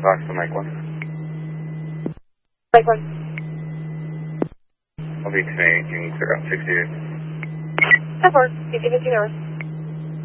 Box to Mike 1. Mike 1. I'll be today, you can clear out 68. 10-4, 15 hours.